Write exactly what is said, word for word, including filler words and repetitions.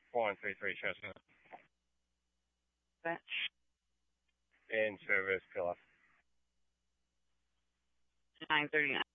four one three three, Chestnut. That. In service, Pilaf. nine thirty-nine.